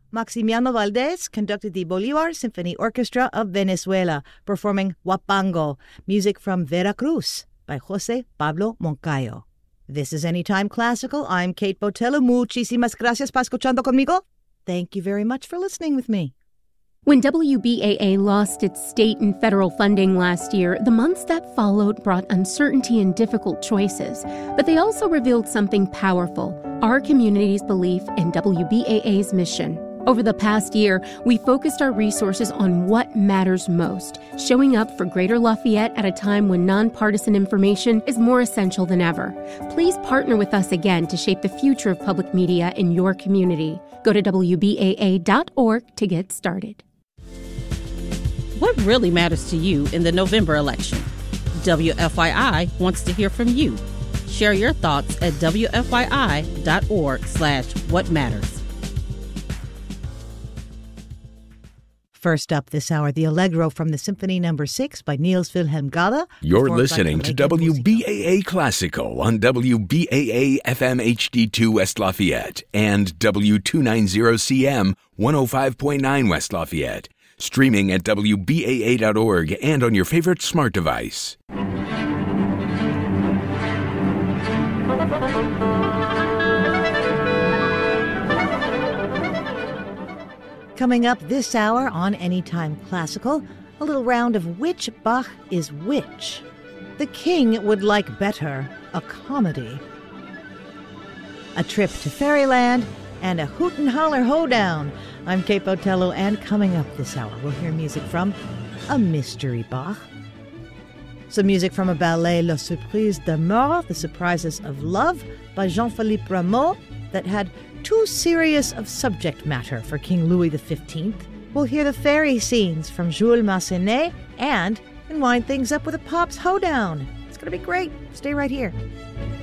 Maximiano Valdez conducted the Bolívar Symphony Orchestra of Venezuela, performing Huapango, music from Veracruz by José Pablo Moncayo. This is Anytime Classical. I'm Kate Botello. Muchísimas gracias por escuchando conmigo. Thank you very much for listening with me. When WBAA lost its state and federal funding last year, the months that followed brought uncertainty and difficult choices. But they also revealed something powerful, our community's belief in WBAA's mission. Over the past year, we focused our resources on what matters most, showing up for Greater Lafayette at a time when nonpartisan information is more essential than ever. Please partner with us again to shape the future of public media in your community. Go to WBAA.org to get started. What really matters to you in the November election? WFYI wants to hear from you. Share your thoughts at WFYI.org/whatmatters. First up this hour, the Allegro from the Symphony No. 6 by Niels Wilhelm Gade. You're listening to WBAA Classical on WBAA FM HD2 West Lafayette and W290CM 105.9 West Lafayette. Streaming at WBAA.org and on your favorite smart device. Coming up this hour on Anytime Classical, a little round of which Bach is which. The king would like better a comedy. A trip to fairyland and a hoot and holler hoedown. I'm Kate Botello, and coming up this hour, we'll hear music from a mystery Bach. Some music from a ballet, La Surprise d'amour, The Surprises of Love, by Jean-Philippe Rameau, that had too serious of subject matter for King Louis XV. We'll hear the fairy scenes from Jules Massenet and wind things up with a Pops hoedown. It's going to be great. Stay right here.